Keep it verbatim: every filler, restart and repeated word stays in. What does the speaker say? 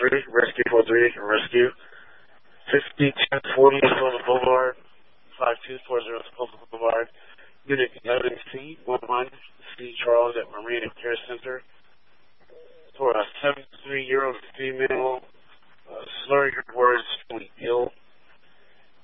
three, Rescue four three, Rescue. fifty ten forty Silver Boulevard, five two four zero Silver Boulevard. Unit eleven C, one one, C. Charles at Marina Care Center. For a seventy-three-year-old female, uh, slurring her words.